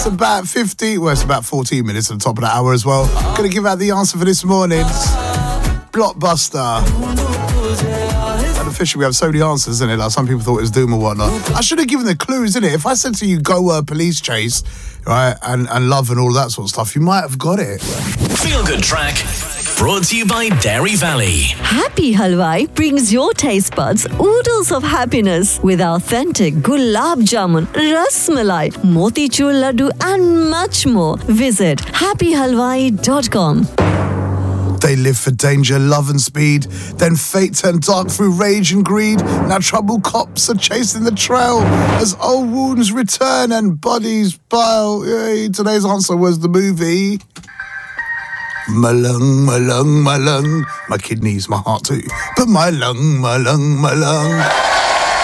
It's about 14 minutes at the top of the hour as well. Gonna give out the answer for this morning. Blockbuster. And officially, we have so many answers, isn't it? Like some people thought it was Doom or whatnot. I should have given the clues, isn't it? If I said to you, go Police Chase, right, and Love and all that sort of stuff, you might have got it. Feel Good Track, brought to you by Dairy Valley. Happy Halwai brings your taste buds oodles of happiness with authentic gulab jamun, ras malai, motichur laddu and much more. Visit happyhalwai.com. They live for danger, love and speed. Then fate turned dark through rage and greed. Now troubled cops are chasing the trail as old wounds return and bodies pile. Yay. Today's answer was the movie My Lung, My Lung, My Lung. My kidneys, my heart too. But my lung, my lung, my lung.